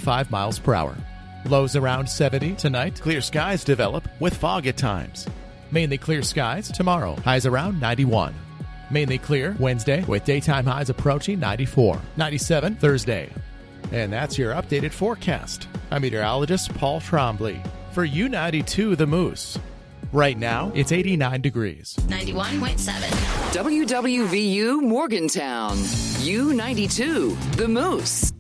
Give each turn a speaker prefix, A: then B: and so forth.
A: 95 miles per hour. Lows around 70 tonight. Clear skies develop with fog at times. Mainly clear skies tomorrow. Highs around 91. Mainly clear Wednesday with daytime highs approaching 94. 97 Thursday. And that's your updated forecast. I'm meteorologist Paul Trombley for U92 The Moose. Right now, it's 89 degrees.
B: 91.7.
C: WWVU Morgantown. U92 The Moose.